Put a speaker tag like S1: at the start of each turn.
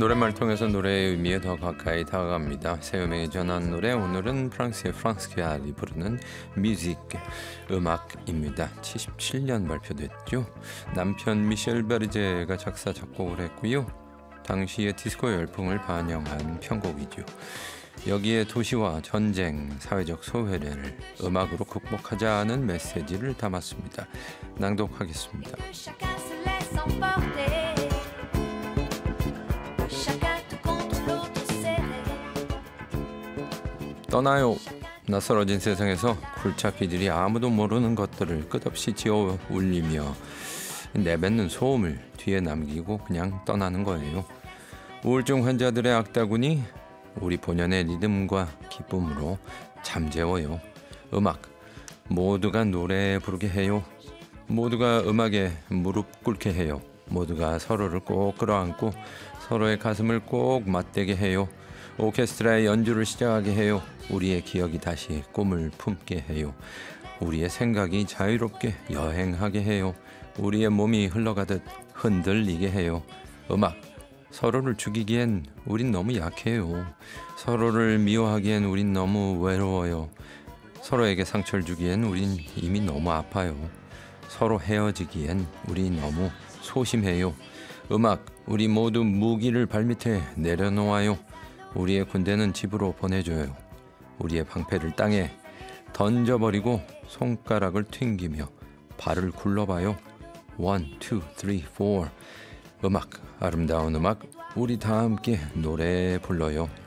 S1: 노랫말 통해서 노래의 의미에 더 가까이 다가갑니다. 세음에 전한 노래, 오늘은 프랑스의 프랑스 갸리 부르는 뮤직, 음악입니다. 77년 발표됐죠. 남편 미셸 베르제가 작사 작곡을 했고요. 당시의 디스코 열풍을 반영한 편곡이죠. 여기에 도시와 전쟁, 사회적 소외를 음악으로 극복하자는 메시지를 담았습니다. 낭독하겠습니다. 떠나요. 낯설어진 세상에서 굴착기들이 아무도 모르는 것들을 끝없이 지어 울리며 내뱉는 소음을 뒤에 남기고 그냥 떠나는 거예요. 우울증 환자들의 악다군이 우리 본연의 리듬과 기쁨으로 잠재워요. 음악, 모두가 노래 부르게 해요. 모두가 음악에 무릎 꿇게 해요. 모두가 서로를 꼭 끌어안고 서로의 가슴을 꼭 맞대게 해요. 오케스트라의 연주를 시작하게 해요. 우리의 기억이 다시 꿈을 품게 해요. 우리의 생각이 자유롭게 여행하게 해요. 우리의 몸이 흘러가듯 흔들리게 해요. 음악, 서로를 죽이기엔 우린 너무 약해요. 서로를 미워하기엔 우린 너무 외로워요. 서로에게 상처를 주기엔 우린 이미 너무 아파요. 서로 헤어지기엔 우리 너무 소심해요. 음악, 우리 모두 무기를 발밑에 내려놓아요. 우리의 군대는 집으로 보내줘요. 우리의 방패를 땅에 던져버리고 손가락을 튕기며 발을 굴러봐요. 1, 2, 3, 4. 음악, 아름다운 음악, 우리 다 함께 노래 불러요.